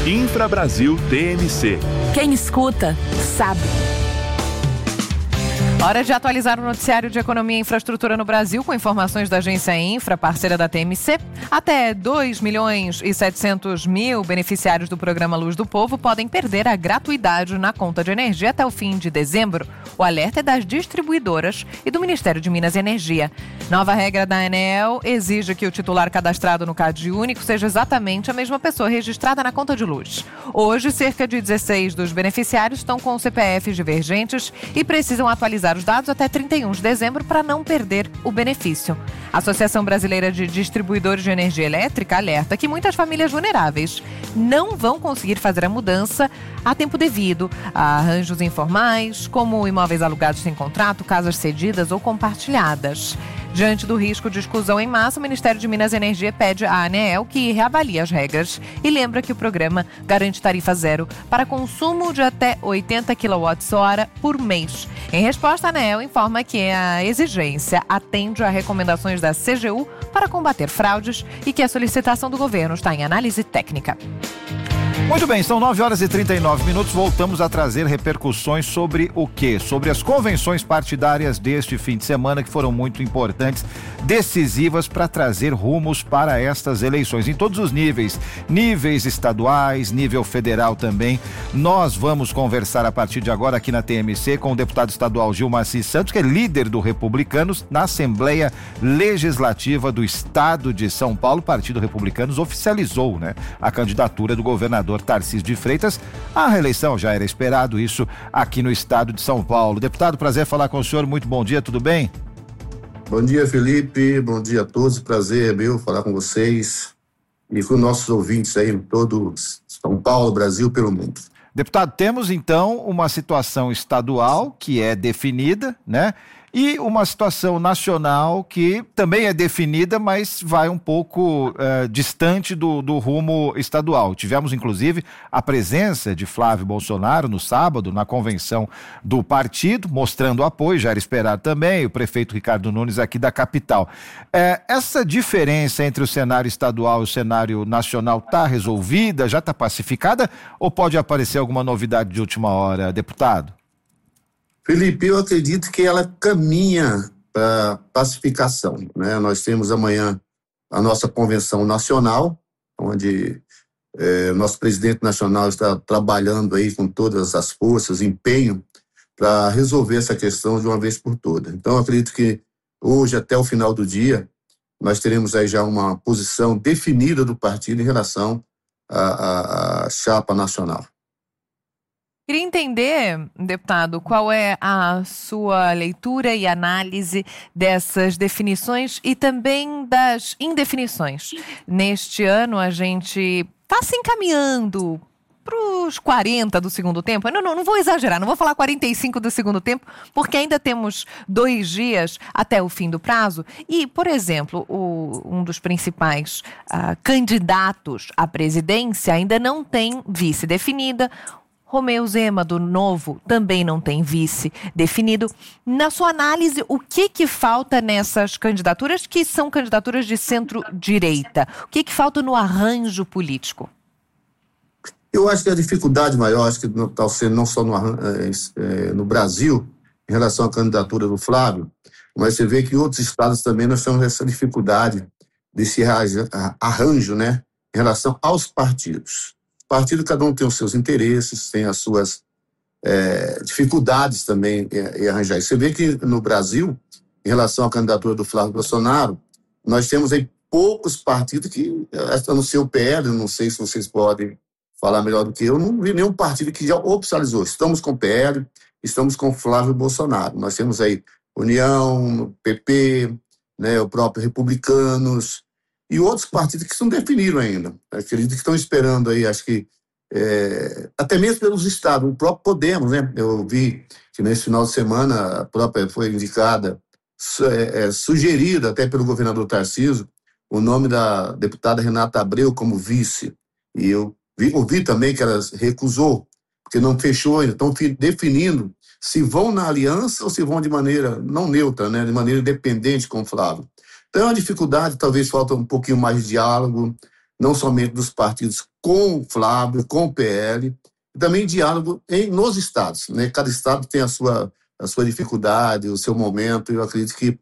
Infra Brasil TMC. Quem escuta, sabe. Hora de atualizar o noticiário de economia e infraestrutura no Brasil com informações da agência Infra, parceira da TMC. Até 2.700.000 beneficiários do programa Luz do Povo podem perder a gratuidade na conta de energia até o fim de dezembro. O alerta é das distribuidoras e do Ministério de Minas e Energia. Nova regra da ANEEL exige que o titular cadastrado no CAD único seja exatamente a mesma pessoa registrada na conta de luz. Hoje, cerca de 16 dos beneficiários estão com CPFs divergentes e precisam atualizar os dados até 31 de dezembro para não perder o benefício. A Associação Brasileira de Distribuidores de Energia Elétrica alerta que muitas famílias vulneráveis não vão conseguir fazer a mudança a tempo devido a arranjos informais, como imóveis alugados sem contrato, casas cedidas ou compartilhadas. Diante do risco de exclusão em massa, o Ministério de Minas e Energia pede à ANEEL que reavalie as regras e lembra que o programa garante tarifa zero para consumo de até 80 kWh por mês. Em resposta, a ANEEL informa que a exigência atende a recomendações da CGU para combater fraudes e que a solicitação do governo está em análise técnica. Muito bem, são 9h39. Voltamos a trazer repercussões sobre o quê? Sobre as convenções partidárias deste fim de semana, que foram muito importantes, decisivas para trazer rumos para estas eleições, em todos os níveis estaduais, nível federal também. Nós vamos conversar a partir de agora aqui na TMC com o deputado estadual Gilmar Santos, que é líder do Republicanos na Assembleia Legislativa do Estado de São Paulo. O Partido Republicanos oficializou, a candidatura do governador Tarcísio de Freitas. A reeleição já era esperado, isso aqui no estado de São Paulo. Deputado, prazer falar com o senhor, muito bom dia, tudo bem? Bom dia, Felipe, bom dia a todos, prazer é meu falar com vocês e com nossos ouvintes aí em todo São Paulo, Brasil, pelo mundo. Deputado, temos então uma situação estadual que é definida, e uma situação nacional que também é definida, mas vai um pouco distante do rumo estadual. Tivemos, inclusive, a presença de Flávio Bolsonaro no sábado, na convenção do partido, mostrando apoio, já era esperado também, o prefeito Ricardo Nunes aqui da capital. Essa diferença entre o cenário estadual e o cenário nacional está resolvida, já está pacificada, ou pode aparecer alguma novidade de última hora, deputado? Felipe, eu acredito que ela caminha para pacificação, Nós temos amanhã a nossa convenção nacional, onde nosso presidente nacional está trabalhando aí com todas as forças, empenho, para resolver essa questão de uma vez por todas. Então, eu acredito que hoje, até o final do dia, nós teremos aí já uma posição definida do partido em relação à chapa nacional. Queria entender, deputado, qual é a sua leitura e análise dessas definições e também das indefinições. Neste ano, a gente está se encaminhando para os 40 do segundo tempo. Não vou exagerar, não vou falar 45 do segundo tempo, porque ainda temos 2 dias até o fim do prazo. E, por exemplo, um dos principais candidatos à presidência ainda não tem vice definida. Romeu Zema, do Novo, também não tem vice definido. Na sua análise, o que falta nessas candidaturas, que são candidaturas de centro-direita? O que falta no arranjo político? Eu acho que a dificuldade maior, acho que está sendo não só no Brasil, em relação à candidatura do Flávio, mas você vê que em outros estados também nós temos essa dificuldade desse arranjo, em relação aos partidos. Partido, cada um tem os seus interesses, tem as suas dificuldades também em arranjar isso. Você vê que no Brasil, em relação à candidatura do Flávio Bolsonaro, nós temos aí poucos partidos que, a não ser o PL, não sei se vocês podem falar melhor do que eu, não vi nenhum partido que já oficializou. Estamos com o PL, estamos com o Flávio Bolsonaro. Nós temos aí União, PP, o próprio Republicanos, e outros partidos que não definiram ainda. Acredito que estão esperando aí, acho que, até mesmo pelos estados, o próprio Podemos, Eu vi que nesse final de semana a própria foi indicada, sugerida até pelo governador Tarcísio, o nome da deputada Renata Abreu como vice. E eu ouvi também que ela recusou, porque não fechou ainda, estão definindo se vão na aliança ou se vão de maneira não neutra, de maneira independente com o Flávio. Então, a dificuldade, talvez falta um pouquinho mais de diálogo, não somente dos partidos com o Flávio, com o PL, e também diálogo nos estados, né? Cada estado tem a sua dificuldade, o seu momento. Eu acredito que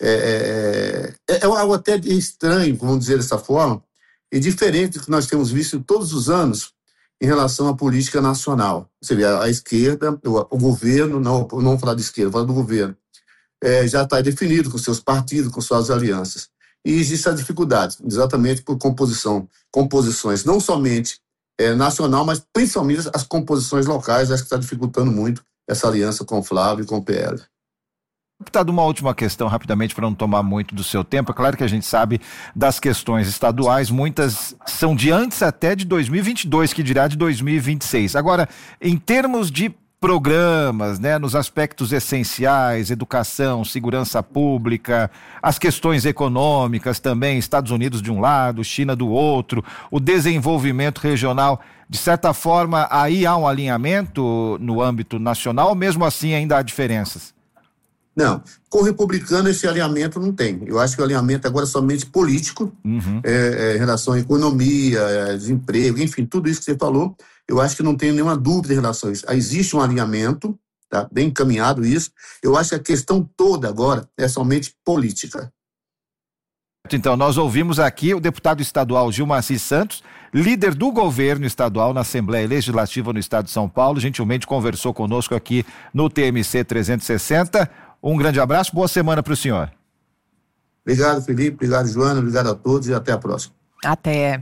é algo até estranho, vamos dizer dessa forma, e diferente do que nós temos visto todos os anos em relação à política nacional. Você vê, a esquerda, o governo, não vou falar de esquerda, vou falar do governo, já está definido com seus partidos, com suas alianças. E existe a dificuldade, exatamente por composições, não somente nacional, mas principalmente as composições locais, acho que está dificultando muito essa aliança com o Flávio e com o PL. Deputado, uma última questão rapidamente para não tomar muito do seu tempo. É claro que a gente sabe das questões estaduais, muitas são de antes até de 2022, que dirá de 2026. Agora, em termos de programas, né, nos aspectos essenciais, educação, segurança pública, as questões econômicas também, Estados Unidos de um lado, China do outro, o desenvolvimento regional, de certa forma, aí há um alinhamento no âmbito nacional, ou mesmo assim ainda há diferenças? Não, com o republicano esse alinhamento não tem. Eu acho que o alinhamento agora é somente político, em relação à economia, desemprego, enfim, tudo isso que você falou, eu acho que não tenho nenhuma dúvida em relação a isso. Existe um alinhamento, tá bem encaminhado isso. Eu acho que a questão toda agora é somente política. Então, nós ouvimos aqui o deputado estadual Gilmaci Santos, líder do governo estadual na Assembleia Legislativa no estado de São Paulo, gentilmente conversou conosco aqui no TMC 360. Um grande abraço, boa semana para o senhor. Obrigado, Felipe, obrigado, Joana, obrigado a todos e até a próxima. Até.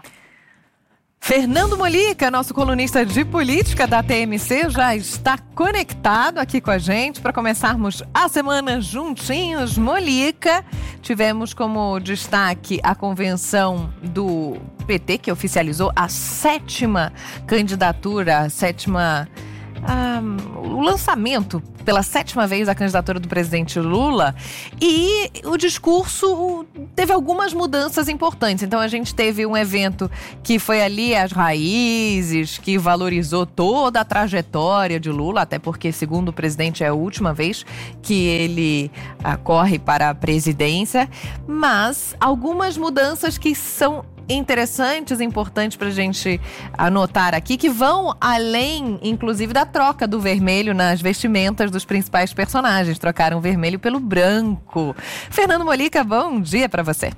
Fernando Molica, nosso colunista de política da TMC, já está conectado aqui com a gente para começarmos a semana juntinhos. Molica, tivemos como destaque a convenção do PT, que oficializou a sétima candidatura, o lançamento pela 7ª vez da candidatura do presidente Lula, e o discurso teve algumas mudanças importantes. Então a gente teve um evento que foi ali as raízes, que valorizou toda a trajetória de Lula, até porque, segundo o presidente, é a última vez que ele corre para a presidência, mas algumas mudanças que são interessantes, importantes para a gente anotar aqui, que vão além, inclusive, da troca do vermelho nas vestimentas dos principais personagens. Trocaram o vermelho pelo branco. Fernando Molica, bom dia para você.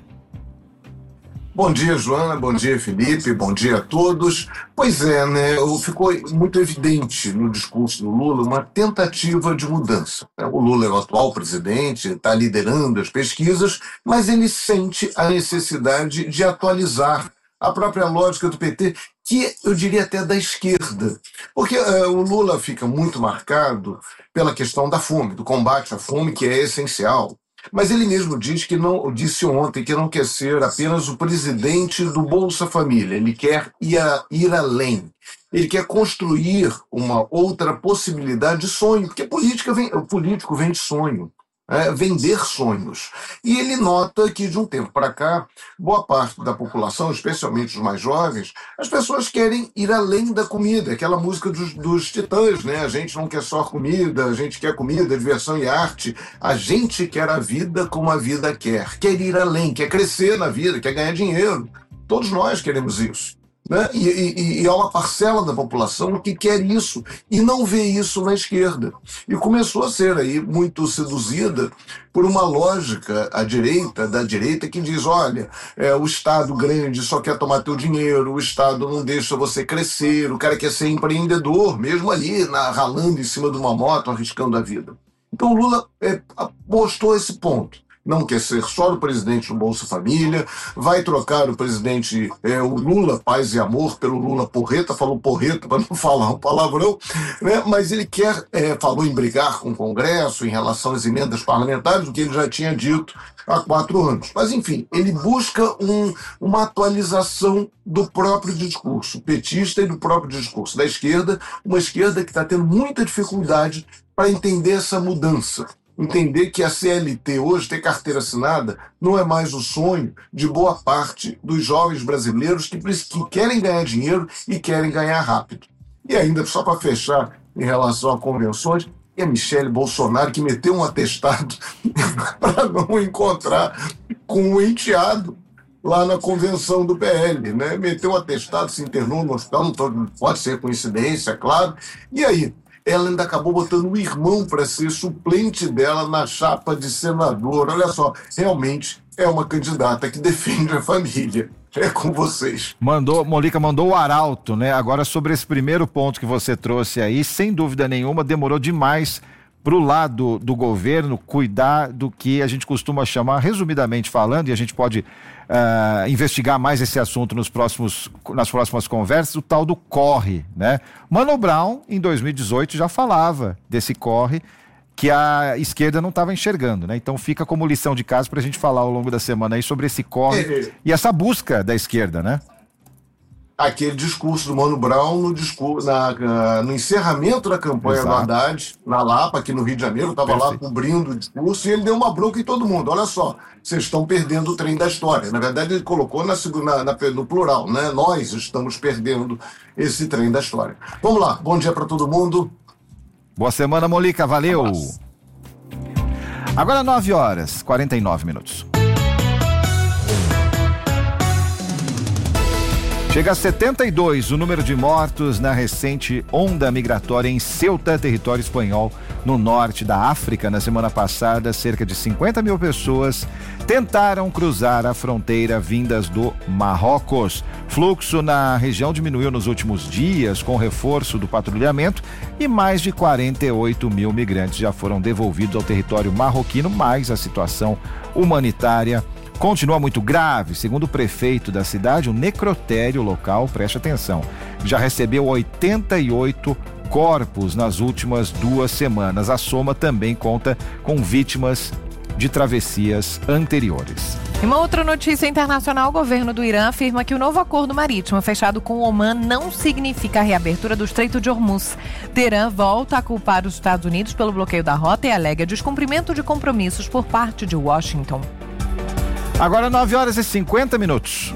Bom dia, Joana, bom dia, Felipe, bom dia a todos. Pois é, né, ficou muito evidente no discurso do Lula uma tentativa de mudança. O Lula é o atual presidente, está liderando as pesquisas, mas ele sente a necessidade de atualizar a própria lógica do PT, que eu diria até da esquerda. Porque o Lula fica muito marcado pela questão da fome, do combate à fome, que é essencial. Mas ele mesmo disse ontem que não quer ser apenas o presidente do Bolsa Família, ele quer ir além. Ele quer construir uma outra possibilidade de sonho, porque o político vem de sonho, vender sonhos. E ele nota que, de um tempo para cá, boa parte da população, especialmente os mais jovens, as pessoas querem ir além da comida, aquela música dos Titãs, né? A gente não quer só comida, a gente quer comida, diversão e arte. A gente quer a vida como a vida quer ir além, quer crescer na vida, quer ganhar dinheiro. Todos nós queremos isso. Né? E há uma parcela da população que quer isso e não vê isso na esquerda. E começou a ser aí muito seduzida por uma lógica da direita que diz, olha, o Estado grande só quer tomar teu dinheiro, o Estado não deixa você crescer, o cara quer ser empreendedor, mesmo ali ralando em cima de uma moto, arriscando a vida. Então o Lula postou esse ponto. Não quer ser só o presidente do Bolsa Família, vai trocar o presidente, o Lula Paz e Amor, pelo Lula Porreta, falou porreta para não falar um palavrão, né? Mas ele falou em brigar com o Congresso em relação às emendas parlamentares, o que ele já tinha dito há 4 anos. Mas, enfim, ele busca uma atualização do próprio discurso petista e do próprio discurso da esquerda, uma esquerda que está tendo muita dificuldade para entender essa mudança. Entender que a CLT hoje, ter carteira assinada, não é mais o sonho de boa parte dos jovens brasileiros que querem ganhar dinheiro e querem ganhar rápido. E ainda, só para fechar em relação a convenções, é a Michele Bolsonaro que meteu um atestado para não encontrar com o enteado. lá na convenção do PL, né? Meteu um atestado, se internou no hospital, não pode ser coincidência, claro. E aí, ela ainda acabou botando o irmão para ser suplente dela na chapa de senador. Olha só, realmente é uma candidata que defende a família. É com vocês. Molica mandou o arauto, né? Agora, sobre esse primeiro ponto que você trouxe aí, sem dúvida nenhuma, demorou demais para o lado do governo cuidar do que a gente costuma chamar, resumidamente falando, e a gente pode investigar mais esse assunto nas próximas conversas, o tal do corre, né? Mano Brown, em 2018, já falava desse corre que a esquerda não estava enxergando, né? Então fica como lição de casa para a gente falar ao longo da semana aí sobre esse corre e essa busca da esquerda, né? Aquele discurso do Mano Brown no encerramento da campanha do Haddad, na Lapa, aqui no Rio de Janeiro, estava lá cobrindo o discurso e ele deu uma bronca em todo mundo. Olha só, vocês estão perdendo o trem da história. Na verdade, ele colocou no plural, né? Nós estamos perdendo esse trem da história. Vamos lá, bom dia para todo mundo. Boa semana, Molica, valeu! Agora 9h49. Chega a 72 o número de mortos na recente onda migratória em Ceuta, território espanhol, no norte da África. Na semana passada, cerca de 50 mil pessoas tentaram cruzar a fronteira vindas do Marrocos. Fluxo na região diminuiu nos últimos dias com o reforço do patrulhamento e mais de 48 mil migrantes já foram devolvidos ao território marroquino, mas a situação humanitária continua muito grave. Segundo o prefeito da cidade, o necrotério local, preste atenção, já recebeu 88 corpos nas últimas 2 semanas. A soma também conta com vítimas de travessias anteriores. E uma outra notícia internacional: o governo do Irã afirma que o novo acordo marítimo fechado com o Omã não significa a reabertura do Estreito de Hormuz. Teherã volta a culpar os Estados Unidos pelo bloqueio da rota e alega descumprimento de compromissos por parte de Washington. Agora 9h50.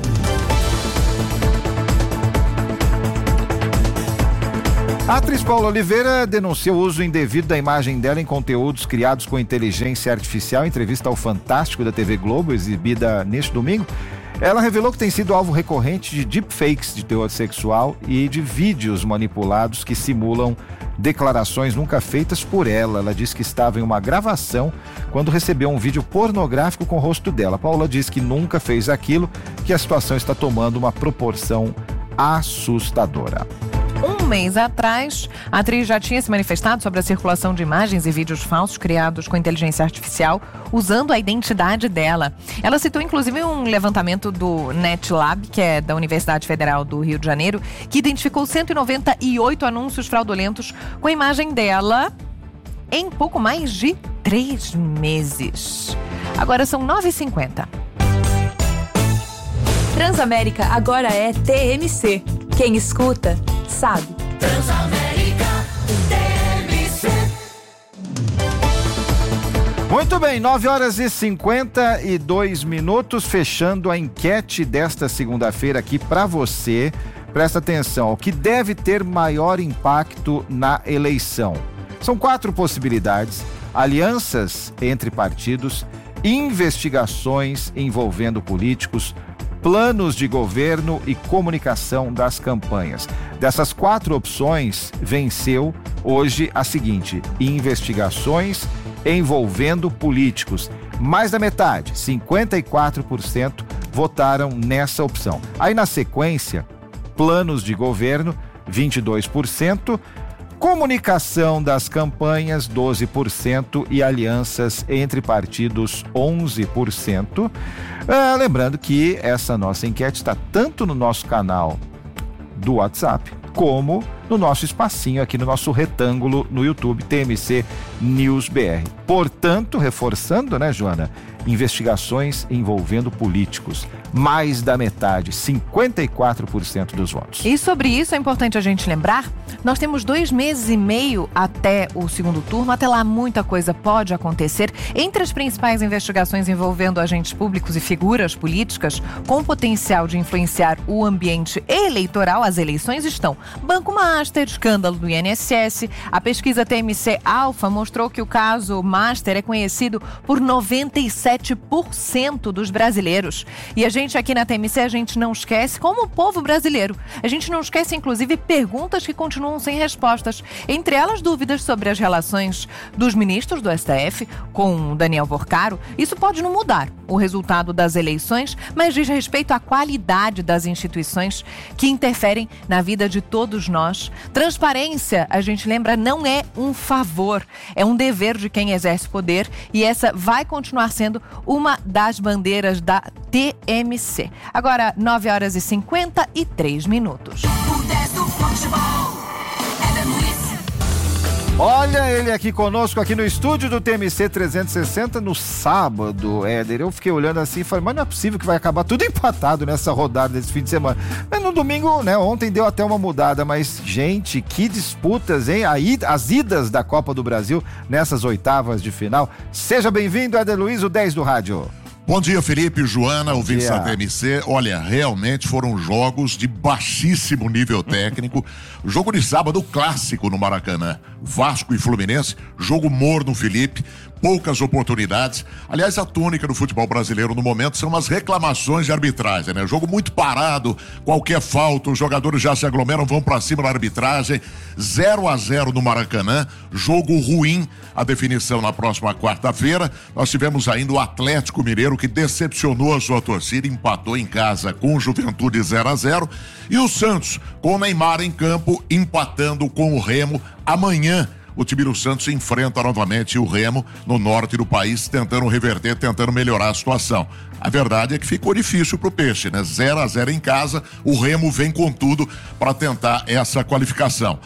A atriz Paula Oliveira denuncia o uso indevido da imagem dela em conteúdos criados com inteligência artificial. Em entrevista ao Fantástico da TV Globo, exibida neste domingo, ela revelou que tem sido alvo recorrente de deepfakes de teor sexual e de vídeos manipulados que simulam declarações nunca feitas por ela. Ela disse que estava em uma gravação quando recebeu um vídeo pornográfico com o rosto dela. Paula diz que nunca fez aquilo, que a situação está tomando uma proporção assustadora. Um mês atrás, a atriz já tinha se manifestado sobre a circulação de imagens e vídeos falsos criados com inteligência artificial, usando a identidade dela. Ela citou inclusive um levantamento do NetLab, que é da Universidade Federal do Rio de Janeiro, que identificou 198 anúncios fraudulentos com a imagem dela em pouco mais de 3 meses. Agora são 9h50. Transamérica agora é TMC. Quem escuta, sabe. Transamérica TMC. Muito bem, 9h52, fechando a enquete desta segunda-feira aqui para você. Presta atenção, o que deve ter maior impacto na eleição? São 4 possibilidades: alianças entre partidos, investigações envolvendo políticos, planos de governo e comunicação das campanhas. Dessas 4 opções, venceu hoje a seguinte: investigações envolvendo políticos. Mais da metade, 54%, votaram nessa opção. Aí na sequência, planos de governo, 22%, comunicação das campanhas, 12%, e alianças entre partidos, 11%. Lembrando que essa nossa enquete está tanto no nosso canal do WhatsApp, como no nosso espacinho aqui no nosso retângulo no YouTube, TMC News BR. Portanto, reforçando, né, Joana? Investigações envolvendo políticos. Mais da metade, 54% dos votos. E sobre isso é importante a gente lembrar, nós temos 2 meses e meio até o segundo turno. Até lá muita coisa pode acontecer. Entre as principais investigações envolvendo agentes públicos e figuras políticas com potencial de influenciar o ambiente eleitoral, as eleições, estão Banco Master, escândalo do INSS. A pesquisa TMC Alpha mostrou que o caso Master é conhecido por 97% dos brasileiros. E a gente aqui na TMC, a gente não esquece, como o povo brasileiro, a gente não esquece, inclusive, perguntas que continuam sem respostas. Entre elas, dúvidas sobre as relações dos ministros do STF com Daniel Porcaro. Isso pode não mudar o resultado das eleições, mas diz respeito à qualidade das instituições que interferem na vida de todos nós. Transparência, a gente lembra, não é um favor, é um dever de quem exerce poder, e essa vai continuar sendo uma das bandeiras da TMC. Agora, 9h53. O 10 do futebol. Éder Luiz. Olha ele aqui conosco, aqui no estúdio do TMC 360 no sábado, Éder. Eu fiquei olhando assim e falei, mas não é possível que vai acabar tudo empatado nessa rodada desse fim de semana. Mas no domingo, né, ontem deu até uma mudada, mas, gente, que disputas, hein? As idas da Copa do Brasil nessas oitavas de final. Seja bem-vindo, Éder Luiz, o 10 do rádio. Bom dia, Felipe, Joana, ouvintes da TMC. Olha, realmente foram jogos de baixíssimo nível técnico. O jogo de sábado clássico no Maracanã. Vasco e Fluminense, jogo morno, Felipe. Poucas oportunidades. Aliás, a tônica do futebol brasileiro no momento são as reclamações de arbitragem, né? Jogo muito parado, qualquer falta, os jogadores já se aglomeram, vão pra cima da arbitragem. 0-0 no Maracanã, jogo ruim. A definição na próxima quarta-feira. Nós tivemos ainda o Atlético Mineiro, que decepcionou a sua torcida, empatou em casa com o Juventude 0-0. E o Santos, com o Neymar em campo, empatando com o Remo. Amanhã, o time do Santos enfrenta novamente o Remo no norte do país, tentando reverter, tentando melhorar a situação. A verdade é que ficou difícil pro Peixe, né? 0-0 em casa, o Remo vem com tudo para tentar essa qualificação.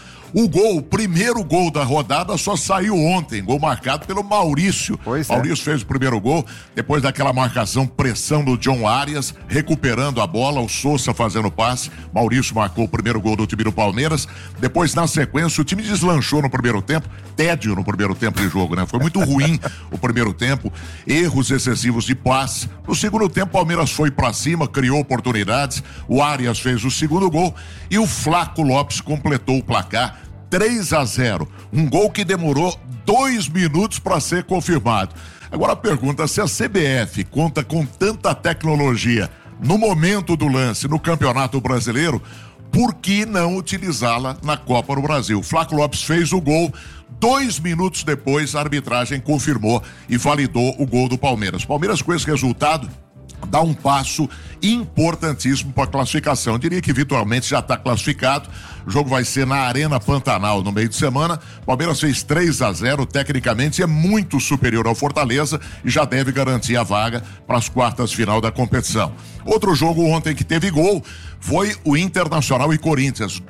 O primeiro gol da rodada só saiu ontem, gol marcado pelo Maurício. Maurício fez o primeiro gol, depois daquela marcação, pressão do John Arias, recuperando a bola, o Sousa fazendo passe. Maurício marcou o primeiro gol do time do Palmeiras. Depois, na sequência, o time deslanchou no primeiro tempo, tédio no primeiro tempo de jogo, né? Foi muito ruim o primeiro tempo, erros excessivos de passe. No segundo tempo, o Palmeiras foi pra cima, criou oportunidades, o Arias fez o segundo gol e o Flaco Lopes completou o placar. 3-0, um gol que demorou 2 minutos para ser confirmado. Agora a pergunta, se a CBF conta com tanta tecnologia no momento do lance no Campeonato Brasileiro, por que não utilizá-la na Copa do Brasil? O Flaco Lopes fez o gol, 2 minutos depois a arbitragem confirmou e validou o gol do Palmeiras. Palmeiras, com esse resultado, dá um passo importantíssimo para a classificação. Eu diria que virtualmente já está classificado. O jogo vai ser na Arena Pantanal no meio de semana. O Palmeiras fez 3-0, tecnicamente é muito superior ao Fortaleza e já deve garantir a vaga para as quartas final da competição. Outro jogo ontem que teve gol foi o Internacional e Corinthians.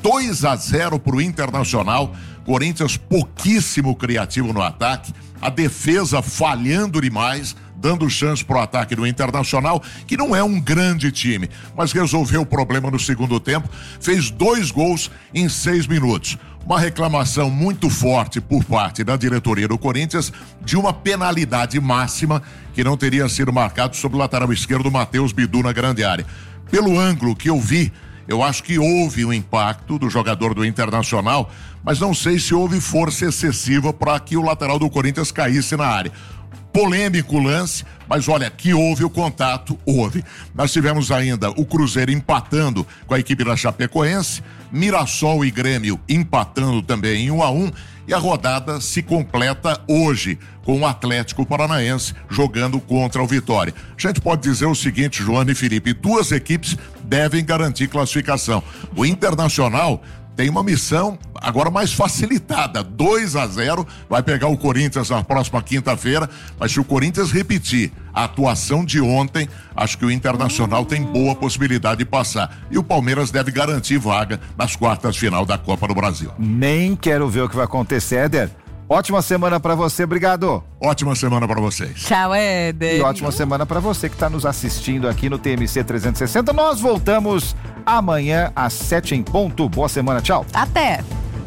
2-0 para o Internacional. Corinthians pouquíssimo criativo no ataque, a defesa falhando demais, dando chance pro ataque do Internacional, que não é um grande time, mas resolveu o problema no segundo tempo, fez 2 gols em 6 minutos. Uma reclamação muito forte por parte da diretoria do Corinthians de uma penalidade máxima que não teria sido marcado sobre o lateral esquerdo Matheus Bidu na grande área. Pelo ângulo que eu vi, eu acho que houve um impacto do jogador do Internacional, mas não sei se houve força excessiva para que o lateral do Corinthians caísse na área. Polêmico o lance, mas olha, que houve o contato, houve. Nós tivemos ainda o Cruzeiro empatando com a equipe da Chapecoense, Mirassol e Grêmio empatando também em 1-1, e a rodada se completa hoje com o Atlético Paranaense jogando contra o Vitória. A gente pode dizer o seguinte, Joana e Felipe, 2 equipes devem garantir classificação. O Internacional tem uma missão agora mais facilitada, 2-0, vai pegar o Corinthians na próxima quinta-feira, mas se o Corinthians repetir a atuação de ontem, acho que o Internacional tem boa possibilidade de passar. E o Palmeiras deve garantir vaga nas quartas final da Copa do Brasil. Nem quero ver o que vai acontecer, Éder. Ótima semana pra você, obrigado. Ótima semana pra vocês. Tchau, Éder. E ótima semana pra você que tá nos assistindo aqui no TMC 360. Nós voltamos amanhã às 7 em ponto. Boa semana, tchau. Até.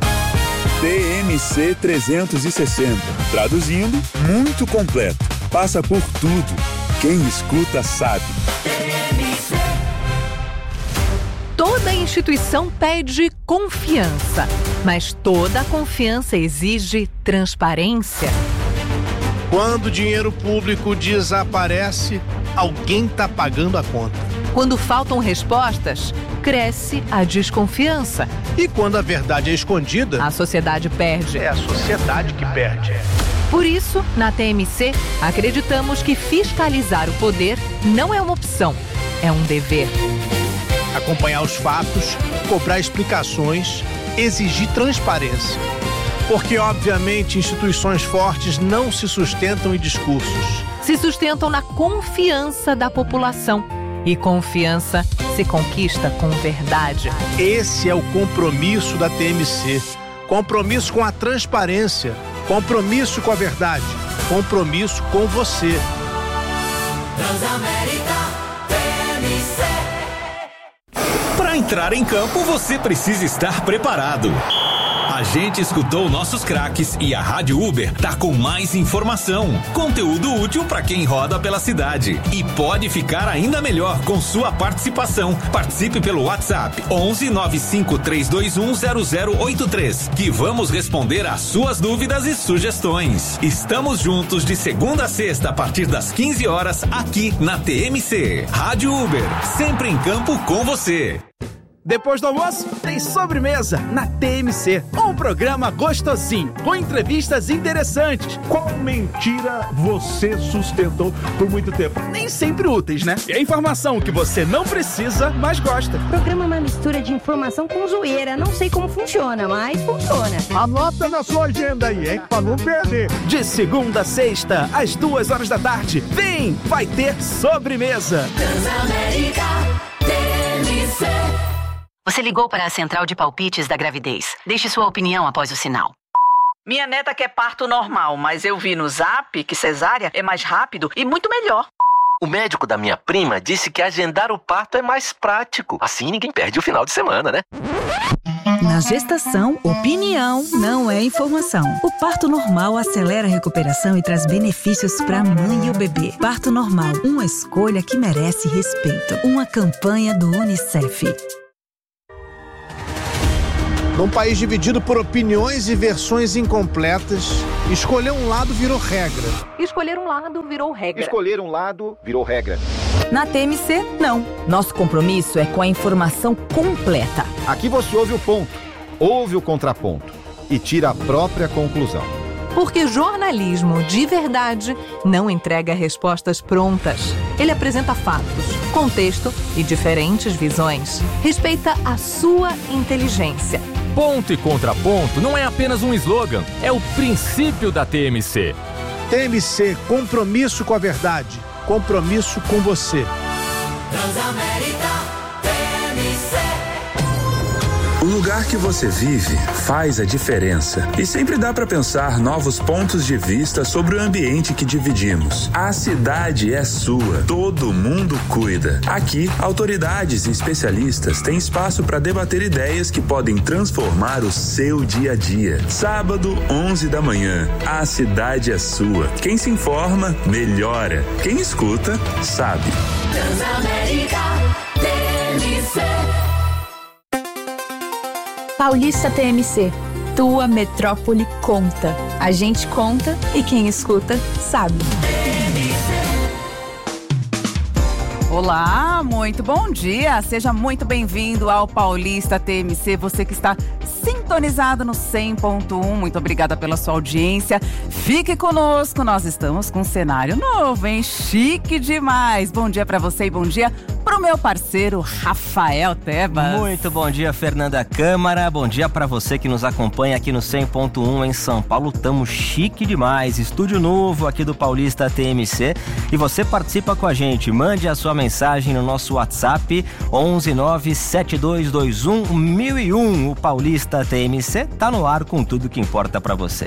TMC 360. Traduzindo, muito completo. Passa por tudo. Quem escuta sabe. Toda instituição pede confiança, mas toda confiança exige transparência. Quando o dinheiro público desaparece, alguém está pagando a conta. Quando faltam respostas, cresce a desconfiança. E quando a verdade é escondida, a sociedade perde. É a sociedade que perde. Por isso, na TMC, acreditamos que fiscalizar o poder não é uma opção, é um dever. Acompanhar os fatos, cobrar explicações, exigir transparência. Porque, obviamente, instituições fortes não se sustentam em discursos. Se sustentam na confiança da população. E confiança se conquista com verdade. Esse é o compromisso da TMC. Compromisso com a transparência. Compromisso com a verdade. Compromisso com você. Transamérica TMC. Para entrar em campo, você precisa estar preparado. A gente escutou nossos craques e a Rádio Uber tá com mais informação, conteúdo útil para quem roda pela cidade. E pode ficar ainda melhor com sua participação. Participe pelo WhatsApp 11 95 321 0083, que vamos responder às suas dúvidas e sugestões. Estamos juntos de segunda a sexta a partir das 15 horas aqui na TMC. Rádio Uber, sempre em campo com você. Depois do almoço, tem sobremesa na TMC. Um programa gostosinho, com entrevistas interessantes. Qual mentira você sustentou por muito tempo? Nem sempre úteis, né? E a informação que você não precisa, mas gosta. O programa é uma mistura de informação com zoeira. Não sei como funciona, mas funciona. Anota na sua agenda aí, hein? Pra não perder. De segunda a sexta, às 2h da tarde. Vem, vai ter sobremesa. Transamérica TMC. Você ligou para a central de palpites da gravidez. Deixe sua opinião após o sinal. Minha neta quer parto normal, mas eu vi no Zap que cesárea é mais rápido e muito melhor. O médico da minha prima disse que agendar o parto é mais prático. Assim ninguém perde o final de semana, né? Na gestação, opinião não é informação. O parto normal acelera a recuperação e traz benefícios para a mãe e o bebê. Parto normal, uma escolha que merece respeito. Uma campanha do UNICEF. Num país dividido por opiniões e versões incompletas, escolher um lado virou regra. Escolher um lado virou regra. Escolher um lado virou regra. Na TMC, não. Nosso compromisso é com a informação completa. Aqui você ouve o ponto, ouve o contraponto e tira a própria conclusão. Porque jornalismo de verdade não entrega respostas prontas. Ele apresenta fatos, contexto e diferentes visões. Respeita a sua inteligência. Ponto e contraponto não é apenas um slogan, é o princípio da TMC. TMC, compromisso com a verdade, compromisso com você. Transamérica TMC. O lugar que você vive faz a diferença. E sempre dá para pensar novos pontos de vista sobre o ambiente que dividimos. A cidade é sua, todo mundo cuida. Aqui, autoridades e especialistas têm espaço para debater ideias que podem transformar o seu dia a dia. Sábado, 11 da manhã. A cidade é sua. Quem se informa, melhora. Quem escuta, sabe. Transamérica TMC. Paulista TMC, tua metrópole conta. A gente conta e quem escuta sabe. Olá, muito bom dia. Seja muito bem-vindo ao Paulista TMC. Você que está sintonizado no 100.1. Muito obrigada pela sua audiência. Fique conosco, nós estamos com um cenário novo, hein? Chique demais. Bom dia pra você e bom dia pro meu parceiro Rafael Tebas. Muito bom dia, Fernanda Câmara. Bom dia pra você que nos acompanha aqui no 100.1 em São Paulo. Tamo chique demais. Estúdio novo aqui do Paulista TMC. E você participa com a gente. Mande a sua mensagem no nosso WhatsApp 11972211001. O Paulista TMC tá no ar com tudo que importa pra você.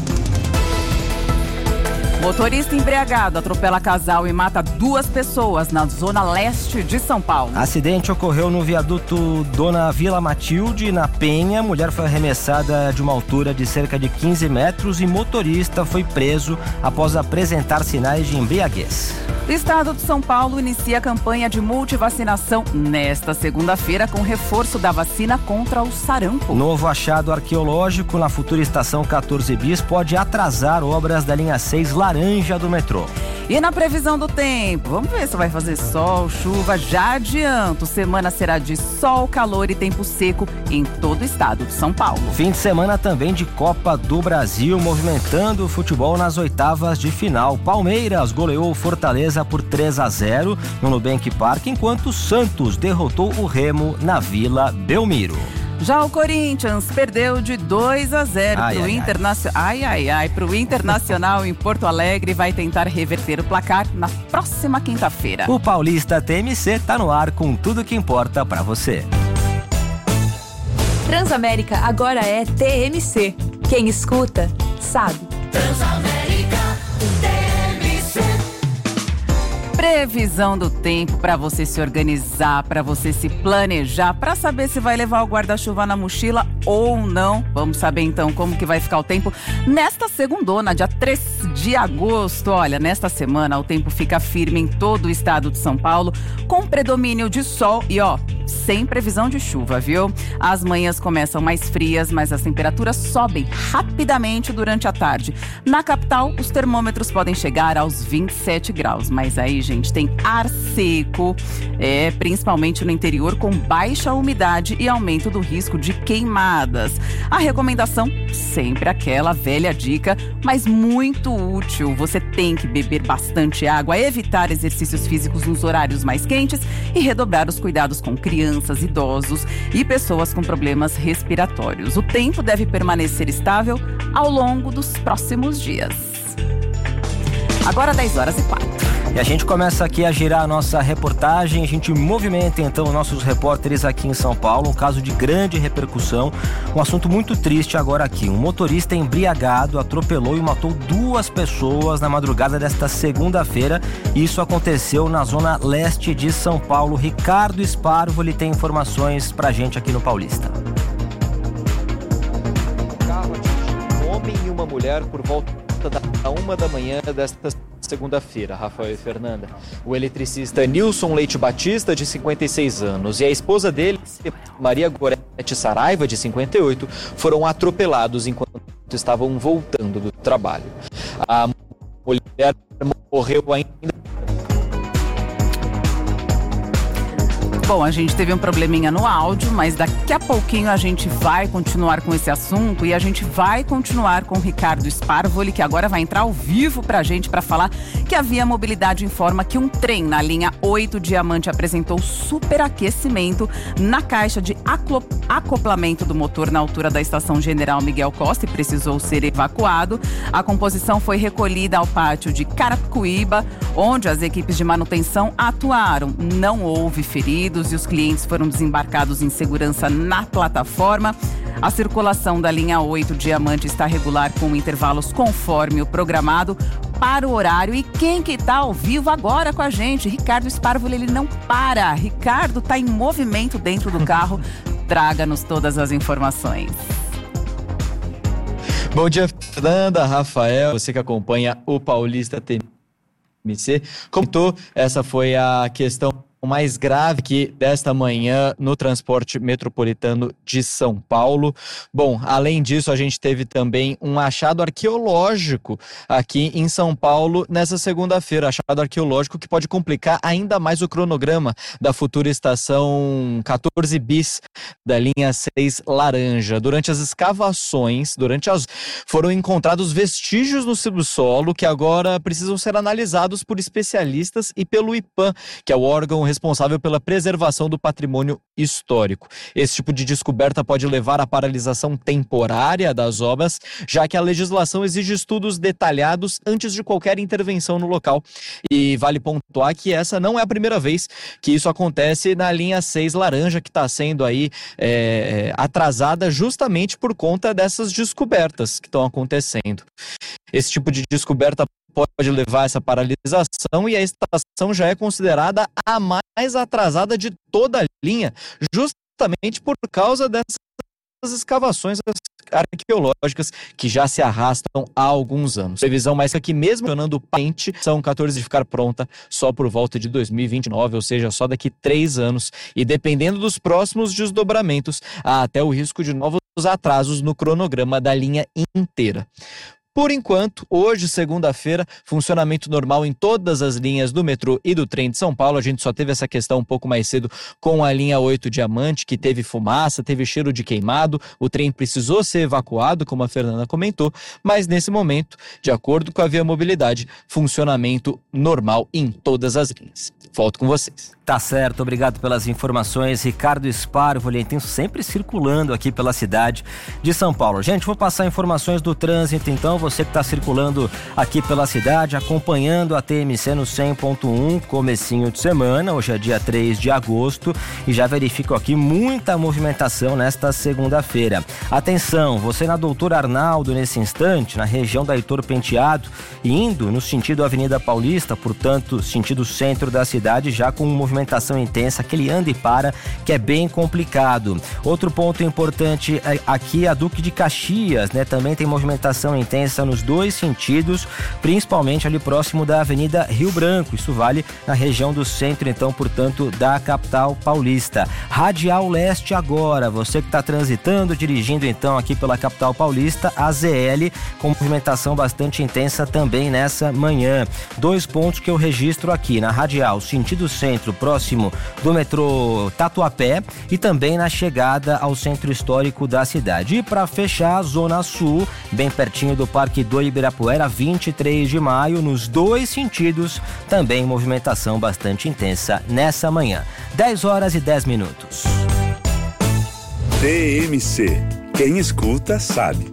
Motorista embriagado atropela casal e mata 2 pessoas na zona leste de São Paulo. Acidente ocorreu no viaduto Dona Vila Matilde, na Penha. Mulher foi arremessada de uma altura de cerca de 15 metros e motorista foi preso após apresentar sinais de embriaguez. O estado de São Paulo inicia a campanha de multivacinação nesta segunda-feira com reforço da vacina contra o sarampo. Novo achado arqueológico na futura estação 14 bis pode atrasar obras da linha 6 laranja do metrô. E na previsão do tempo, vamos ver se vai fazer sol, chuva. Já adianto, semana será de sol, calor e tempo seco em todo o estado de São Paulo. Fim de semana também de Copa do Brasil, movimentando o futebol nas oitavas de final. Palmeiras goleou o Fortaleza por 3-0 no Nubank Park, enquanto o Santos derrotou o Remo na Vila Belmiro. Já o Corinthians perdeu de 2-0 pro Internacional em Porto Alegre e vai tentar reverter o placar na próxima quinta-feira. O Paulista TMC tá no ar com tudo que importa pra você. Transamérica agora é TMC. Quem escuta, sabe. Transamérica TMC. Previsão do tempo para você se organizar, para você se planejar, para saber se vai levar o guarda-chuva na mochila ou não. Vamos saber então como que vai ficar o tempo nesta segundona, dia 3 de agosto. Olha, nesta semana o tempo fica firme em todo o estado de São Paulo, com predomínio de sol e sem previsão de chuva, viu? As manhãs começam mais frias, mas as temperaturas sobem rapidamente durante a tarde. Na capital, os termômetros podem chegar aos 27 graus, mas aí, gente, tem ar seco, principalmente no interior, com baixa umidade e aumento do risco de queimadas. A recomendação, sempre aquela velha dica, mas muito útil. Você tem que beber bastante água, evitar exercícios físicos nos horários mais quentes e redobrar os cuidados com crianças, idosos e pessoas com problemas respiratórios. O tempo deve permanecer estável ao longo dos próximos dias. Agora 10h04. E a gente começa aqui a girar a nossa reportagem, a gente movimenta então nossos repórteres aqui em São Paulo, um caso de grande repercussão, um assunto muito triste agora aqui. Um motorista embriagado atropelou e matou 2 pessoas na madrugada desta segunda-feira. Isso aconteceu na zona leste de São Paulo. Ricardo Sparvo, ele tem informações pra gente aqui no Paulista. Um carro atingiu um homem e uma mulher por volta da 1 da manhã desta segunda-feira, Rafael e Fernanda. O eletricista Nilson Leite Batista, de 56 anos, e a esposa dele, Maria Gorete Saraiva, de 58, foram atropelados enquanto estavam voltando do trabalho. A mulher morreu ainda. Bom, a gente teve um probleminha no áudio, mas daqui a pouquinho a gente vai continuar com esse assunto e a gente vai continuar com o Ricardo Sparvoli, que agora vai entrar ao vivo pra gente para falar que a Via Mobilidade informa que um trem na linha 8 Diamante apresentou superaquecimento na caixa de acoplamento do motor na altura da estação General Miguel Costa e precisou ser evacuado. A composição foi recolhida ao pátio de Carapicuíba, onde as equipes de manutenção atuaram. Não houve feridos e os clientes foram desembarcados em segurança na plataforma. A circulação da linha 8 Diamante está regular com intervalos conforme o programado para o horário. E quem que tá ao vivo agora com a gente? Ricardo Sparvoli, ele não para. Ricardo tá em movimento dentro do carro. Traga-nos todas as informações. Bom dia, Fernanda, Rafael, você que acompanha o Paulista TMC. Comentou, essa foi a questão mais grave que desta manhã no transporte metropolitano de São Paulo. Bom, além disso, a gente teve também um achado arqueológico aqui em São Paulo nessa segunda-feira. Achado arqueológico que pode complicar ainda mais o cronograma da futura estação 14 bis da linha 6 laranja. Durante as escavações, foram encontrados vestígios no subsolo que agora precisam ser analisados por especialistas e pelo IPAM, que é o órgão responsável pela preservação do patrimônio histórico. Esse tipo de descoberta pode levar à paralisação temporária das obras, já que a legislação exige estudos detalhados antes de qualquer intervenção no local. E vale pontuar que essa não é a primeira vez que isso acontece na linha 6 laranja, que está sendo aí atrasada justamente por conta dessas descobertas que estão acontecendo. Esse tipo de descoberta pode levar a essa paralisação e a estação já é considerada a mais atrasada de toda a linha, justamente por causa dessas escavações arqueológicas que já se arrastam há alguns anos. Previsão mais que mesmo funcionando pente, são 14 de ficar pronta só por volta de 2029, ou seja, só daqui 3 anos. E dependendo dos próximos desdobramentos, há até o risco de novos atrasos no cronograma da linha inteira. Por enquanto, hoje, segunda-feira, funcionamento normal em todas as linhas do metrô e do trem de São Paulo. A gente só teve essa questão um pouco mais cedo com a linha 8 Diamante, que teve fumaça, teve cheiro de queimado. O trem precisou ser evacuado, como a Fernanda comentou, mas nesse momento, de acordo com a Via Mobilidade, funcionamento normal em todas as linhas. Volto com vocês. Tá certo, obrigado pelas informações. Ricardo Sparvoli, tem sempre circulando aqui pela cidade de São Paulo. Gente, vou passar informações do trânsito, então você que está circulando aqui pela cidade, acompanhando a TMC no 100.1, comecinho de semana, hoje é dia 3 de agosto, e já verifico aqui muita movimentação nesta segunda-feira. Atenção, você na Doutor Arnaldo nesse instante, na região da Heitor Penteado, indo no sentido Avenida Paulista, portanto, sentido centro da cidade, já com movimentação intensa, aquele anda e para, que é bem complicado. Outro ponto importante aqui, a Duque de Caxias, né? Também tem movimentação intensa nos dois sentidos, principalmente ali próximo da Avenida Rio Branco. Isso vale na região do centro, então, portanto, da capital paulista. Radial Leste agora, você que está transitando, dirigindo então aqui pela capital paulista, a ZL com movimentação bastante intensa também nessa manhã. 2 pontos que eu registro aqui, na Radial, sentido centro, próximo do metrô Tatuapé, e também na chegada ao centro histórico da cidade. E para fechar, a Zona Sul, bem pertinho do Parque do Ibirapuera, 23 de maio, nos 2 sentidos, também movimentação bastante intensa nessa manhã. 10h10. TMC. Quem escuta sabe.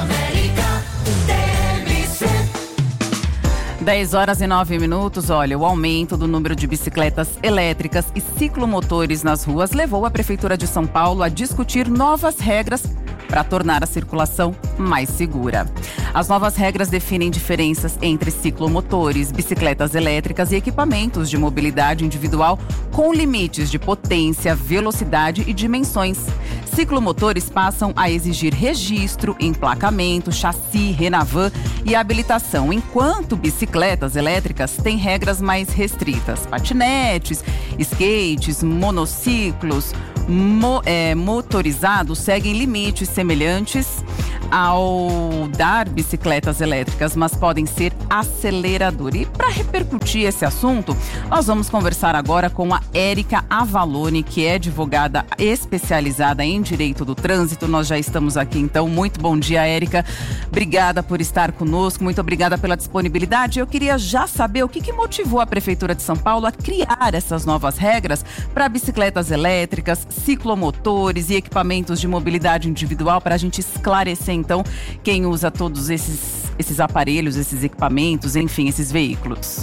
10h09. Olha, o aumento do número de bicicletas elétricas e ciclomotores nas ruas levou a Prefeitura de São Paulo a discutir novas regras para tornar a circulação mais segura. As novas regras definem diferenças entre ciclomotores, bicicletas elétricas e equipamentos de mobilidade individual com limites de potência, velocidade e dimensões. Ciclomotores passam a exigir registro, emplacamento, chassi, Renavan e habilitação, enquanto bicicletas elétricas têm regras mais restritas. Patinetes, skates, monociclos, motorizados seguem limites semelhantes ao dar bicicletas elétricas, mas podem ser acelerador. E para repercutir esse assunto, nós vamos conversar agora com a Érica Avalone, que é advogada especializada em direito do trânsito. Nós já estamos aqui, então. Muito bom dia, Érica. Obrigada por estar conosco, muito obrigada pela disponibilidade. Eu queria já saber o que motivou a Prefeitura de São Paulo a criar essas novas regras para bicicletas elétricas, ciclomotores e equipamentos de mobilidade individual, para a gente esclarecer, então, quem usa todos esses aparelhos, esses equipamentos, enfim, esses veículos.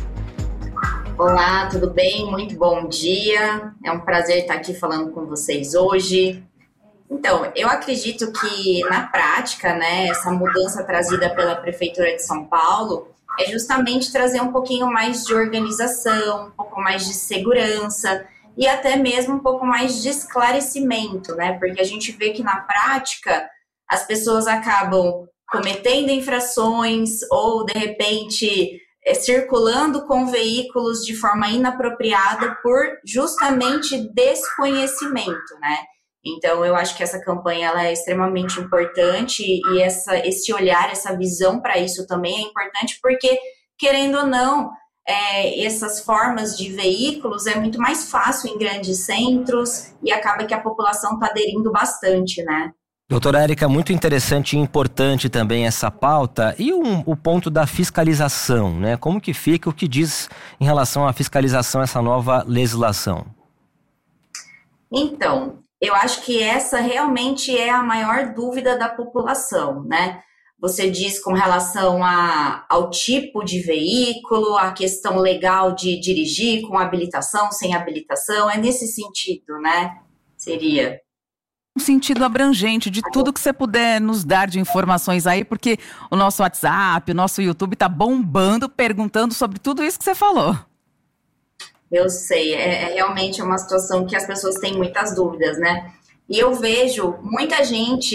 Olá, tudo bem? Muito bom dia. É um prazer estar aqui falando com vocês hoje. Então, eu acredito que, na prática, né, essa mudança trazida pela Prefeitura de São Paulo é justamente trazer um pouquinho mais de organização, um pouco mais de segurança e até mesmo um pouco mais de esclarecimento, né? Porque a gente vê que, na prática, as pessoas acabam cometendo infrações ou, de repente, circulando com veículos de forma inapropriada por justamente desconhecimento, né? Então, eu acho que essa campanha ela é extremamente importante e esse olhar, essa visão para isso também é importante porque, querendo ou não, essas formas de veículos é muito mais fácil em grandes centros e acaba que a população está aderindo bastante, né? Doutora Érica, muito interessante e importante também essa pauta. E o ponto da fiscalização, né? Como que fica, o que diz em relação à fiscalização essa nova legislação? Então, eu acho que essa realmente é a maior dúvida da população, né? Você diz com relação ao tipo de veículo, a questão legal de dirigir com habilitação, sem habilitação, é nesse sentido, né? Seria... Um sentido abrangente de tudo que você puder nos dar de informações aí, porque o nosso WhatsApp, o nosso YouTube tá bombando, perguntando sobre tudo isso que você falou. Eu sei, é realmente uma situação que as pessoas têm muitas dúvidas, né? E eu vejo muita gente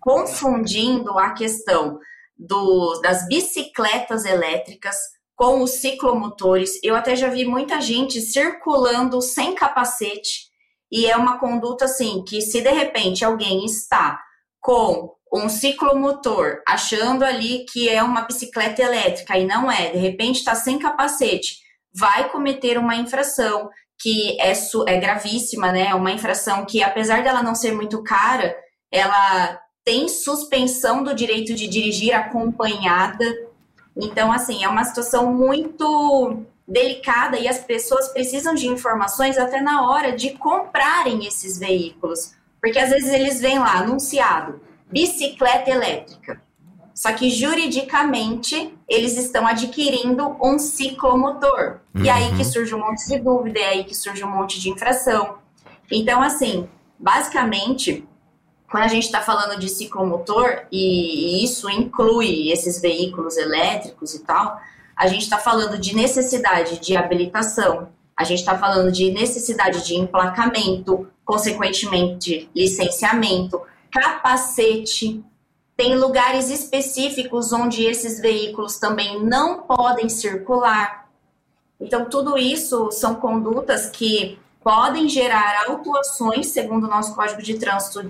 confundindo a questão das bicicletas elétricas com os ciclomotores. Eu até já vi muita gente circulando sem capacete, e é uma conduta assim, que se de repente alguém está com um ciclomotor, achando ali que é uma bicicleta elétrica e não é, de repente está sem capacete, vai cometer uma infração que é gravíssima, né? Uma infração que, apesar dela não ser muito cara, ela tem suspensão do direito de dirigir acompanhada. Então, assim, é uma situação muito delicada e as pessoas precisam de informações até na hora de comprarem esses veículos. Porque às vezes eles vêm lá anunciado, bicicleta elétrica. Só que juridicamente eles estão adquirindo um ciclomotor. E aí que surge um monte de dúvida, é aí que surge um monte de infração. Então, assim, basicamente, quando a gente está falando de ciclomotor, e isso inclui esses veículos elétricos e tal, a gente está falando de necessidade de habilitação, a gente está falando de necessidade de emplacamento, consequentemente licenciamento, capacete. Tem lugares específicos onde esses veículos também não podem circular. Então, tudo isso são condutas que podem gerar autuações, segundo o nosso Código de Trânsito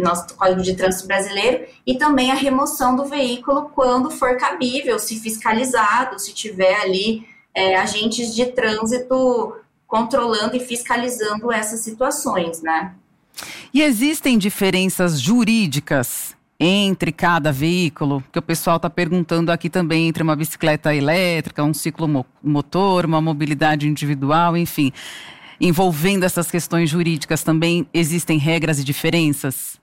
brasileiro, e também a remoção do veículo quando for cabível, se fiscalizado, se tiver ali agentes de trânsito controlando e fiscalizando essas situações, né? E existem diferenças jurídicas entre cada veículo, que o pessoal está perguntando aqui também, entre uma bicicleta elétrica, um ciclomotor, uma mobilidade individual, enfim. Envolvendo essas questões jurídicas também existem regras e diferenças?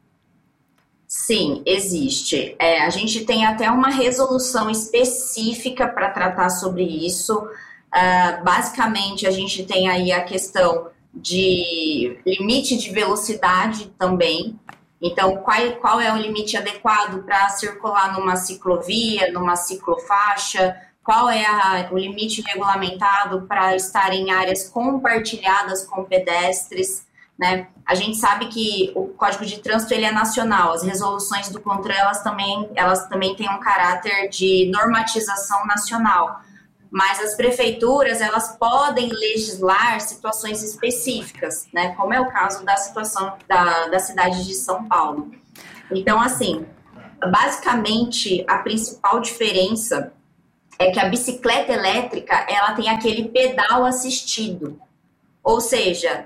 Sim, existe. A gente tem até uma resolução específica para tratar sobre isso. Basicamente, a gente tem aí a questão de limite de velocidade também. Então, qual é o limite adequado para circular numa ciclovia, numa ciclofaixa? Qual é o limite regulamentado para estar em áreas compartilhadas com pedestres, né? A gente sabe que o Código de Trânsito ele é nacional, as resoluções do CONTRAN elas também têm um caráter de normatização nacional, mas as prefeituras elas podem legislar situações específicas, né? Como é o caso da situação da cidade de São Paulo. Então, assim, basicamente a principal diferença é que a bicicleta elétrica, ela tem aquele pedal assistido. Ou seja,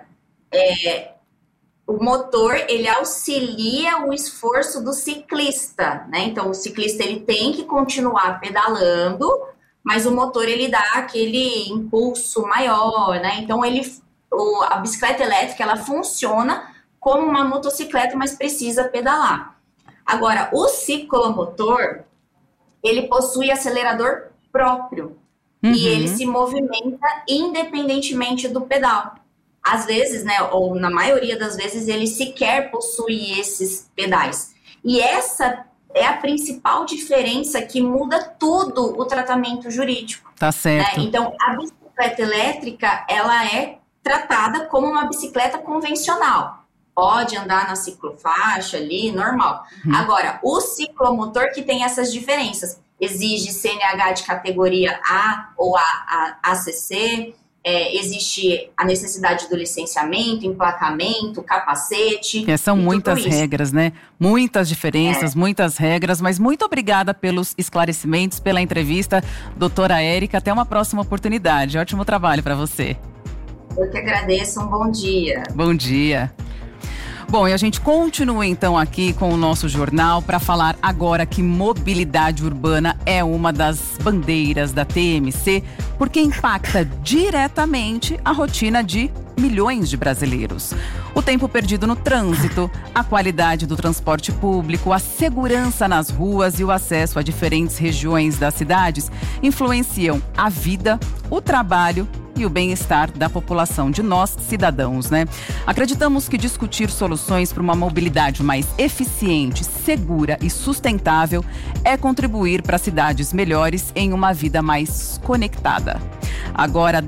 o motor, ele auxilia o esforço do ciclista, né? Então, o ciclista, ele tem que continuar pedalando, mas o motor, ele dá aquele impulso maior, né? Então, a bicicleta elétrica, ela funciona como uma motocicleta, mas precisa pedalar. Agora, o ciclomotor, ele possui acelerador próprio, e ele se movimenta independentemente do pedal. Às vezes, né, ou na maioria das vezes, ele sequer possui esses pedais. E essa é a principal diferença que muda tudo o tratamento jurídico. Tá certo. Né? Então, a bicicleta elétrica, ela é tratada como uma bicicleta convencional. Pode andar na ciclofaixa ali, normal. Agora, o ciclomotor que tem essas diferenças. Exige CNH de categoria A ou ACC, existe a necessidade do licenciamento, emplacamento, capacete. São muitas regras, né? Muitas diferenças, muitas regras, mas muito obrigada pelos esclarecimentos, pela entrevista, doutora Érica. Até uma próxima oportunidade. Ótimo trabalho para você. Eu que agradeço, um bom dia. Bom dia. Bom, e a gente continua então aqui com o nosso jornal para falar agora que mobilidade urbana é uma das bandeiras da TMC, porque impacta diretamente a rotina de milhões de brasileiros. O tempo perdido no trânsito, a qualidade do transporte público, a segurança nas ruas e o acesso a diferentes regiões das cidades influenciam a vida, o trabalho e o bem-estar da população, de nós, cidadãos, né? Acreditamos que discutir soluções para uma mobilidade mais eficiente, segura e sustentável é contribuir para cidades melhores em uma vida mais conectada. Agora,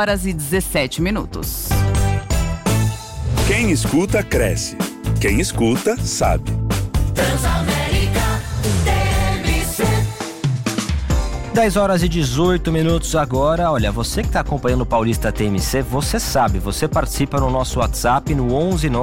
10h17. Quem escuta, cresce. Quem escuta, sabe. Transamérica. 10 horas e 18 minutos agora. Olha, você que está acompanhando o Paulista TMC, você sabe, você participa no nosso WhatsApp no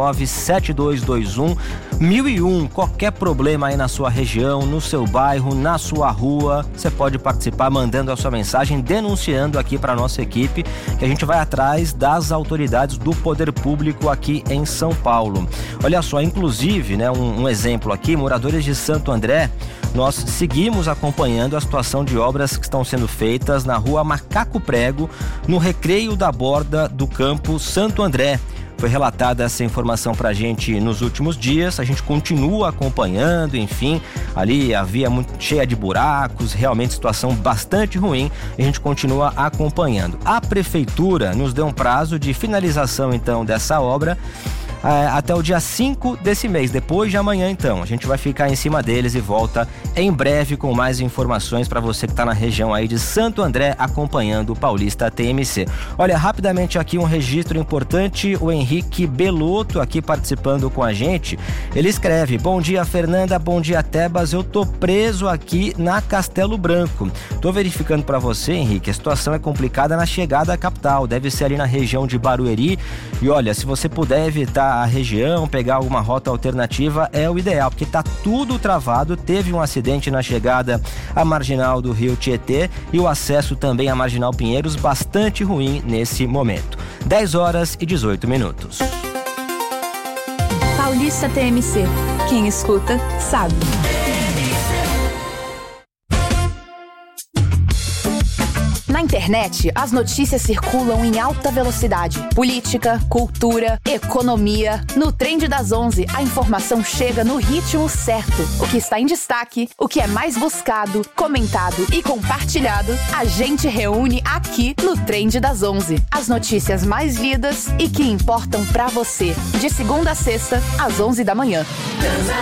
11972211001. Qualquer problema aí na sua região, no seu bairro, na sua rua, você pode participar mandando a sua mensagem, denunciando aqui para nossa equipe, que a gente vai atrás das autoridades do poder público aqui em São Paulo. Olha só, inclusive, né, um exemplo aqui, moradores de Santo André, nós seguimos acompanhando a situação de obras que estão sendo feitas na rua Macaco Prego, no Recreio da Borda do Campo Santo André. Foi relatada essa informação pra gente nos últimos dias, a gente continua acompanhando, enfim, ali a via muito cheia de buracos, realmente situação bastante ruim, e a gente continua acompanhando. A prefeitura nos deu um prazo de finalização, então, dessa obra, até o dia 5 desse mês, depois de amanhã então. A gente vai ficar em cima deles e volta em breve com mais informações para você que está na região aí de Santo André acompanhando o Paulista TMC. Olha, rapidamente aqui um registro importante, o Henrique Belotto aqui participando com a gente. Ele escreve: bom dia Fernanda, bom dia Tebas, eu tô preso aqui na Castelo Branco. Tô verificando para você, Henrique, a situação é complicada na chegada à capital, deve ser ali na região de Barueri, e olha, se você puder evitar a região, pegar alguma rota alternativa, é o ideal, porque tá tudo travado. Teve um acidente na chegada à marginal do Rio Tietê e o acesso também à marginal Pinheiros bastante ruim nesse momento. 10 horas e 18 minutos. Paulista TMC. Quem escuta, sabe. Na internet, as notícias circulam em alta velocidade. Política, cultura, economia. No Trend das 11, a informação chega no ritmo certo. O que está em destaque, o que é mais buscado, comentado e compartilhado, a gente reúne aqui no Trend das 11. As notícias mais lidas e que importam pra você. De segunda a sexta, às 11 da manhã.